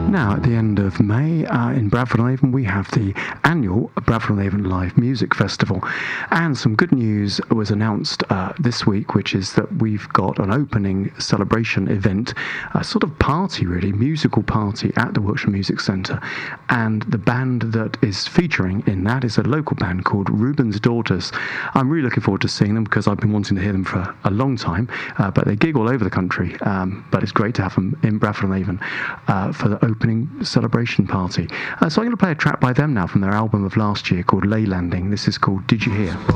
Now, at the end of May, in Bradford-on-Avon, we have the annual Bradford-on-Avon Live Music Festival. And some good news was announced this week, which is that we've got an opening celebration event, a sort of party, really, musical party at the Wiltshire Music Centre. And the band that is featuring in that is a local band called Reuben's Daughters. I'm really looking forward to seeing them because I've been wanting to hear them for a long time, but they gig all over the country. But it's great to have them in Bradford-on-Avon for the opening celebration party. So I'm going to play a track by them now from their album of last year called Ley Landing. This is called Did You Hear?